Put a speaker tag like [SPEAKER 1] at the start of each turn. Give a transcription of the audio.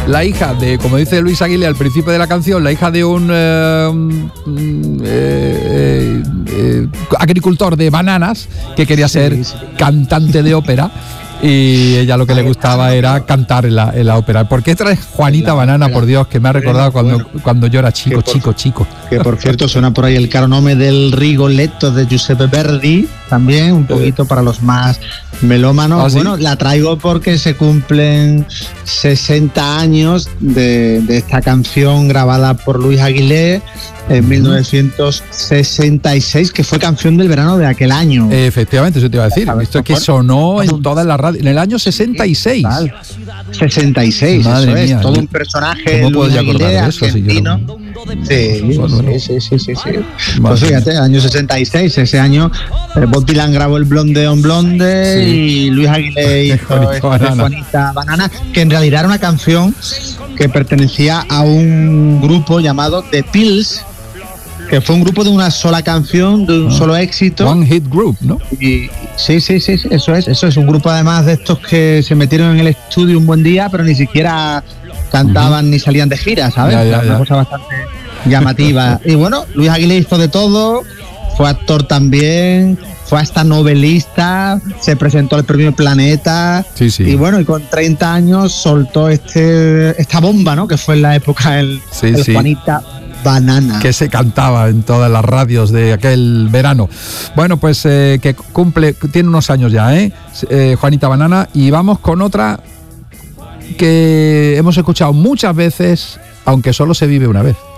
[SPEAKER 1] la hija de, como dice Luis Aguilé al principio de la canción, la hija de un agricultor de bananas que quería ser cantante de ópera. Y ella lo que le gustaba era cantar en la ópera. ¿Por qué traes Juanita Banana, por Dios? Que me ha recordado cuando yo era chico.
[SPEAKER 2] Que por cierto suena por ahí el caro nome del Rigoletto de Giuseppe Verdi, también un poquito para los más melómanos.
[SPEAKER 1] ¿Sí?
[SPEAKER 2] Bueno, la traigo porque se cumplen 60 años de esta canción grabada por Luis Aguilé en 1966, que fue canción del verano de aquel año.
[SPEAKER 1] Efectivamente, eso te iba a decir. Esto es que sonó en todas las radios. En el año 66.
[SPEAKER 2] 66,
[SPEAKER 1] Madre
[SPEAKER 2] eso
[SPEAKER 1] mía,
[SPEAKER 2] es. Todo un personaje.
[SPEAKER 1] ¿Cómo puedo
[SPEAKER 2] Luis
[SPEAKER 1] acordar
[SPEAKER 2] Aguilé,
[SPEAKER 1] de eso?
[SPEAKER 2] argentino. Sí. Pues fíjate, año 66, ese año Bob Dylan grabó el Blonde on Blonde y Luis Aguilé hizo Juanita Banana, que en realidad era una canción que pertenecía a un grupo llamado The Pills, que fue un grupo de una sola canción, de un solo éxito.
[SPEAKER 1] One Hit Group, ¿no?
[SPEAKER 2] Y sí, eso es un grupo además de estos que se metieron en el estudio un buen día, pero ni siquiera cantaban ni salían de gira, ¿sabes? Una cosa bastante llamativa. Y bueno, Luis Aguilé hizo de todo, fue actor también, fue hasta novelista, se presentó al Premio Planeta, y bueno, y con 30 años soltó esta bomba, ¿no? Que fue en la época el Juanita Banana,
[SPEAKER 1] que se cantaba en todas las radios de aquel verano. Bueno, pues que tiene unos años ya, Juanita Banana, y vamos con otra que hemos escuchado muchas veces, aunque solo se vive una vez.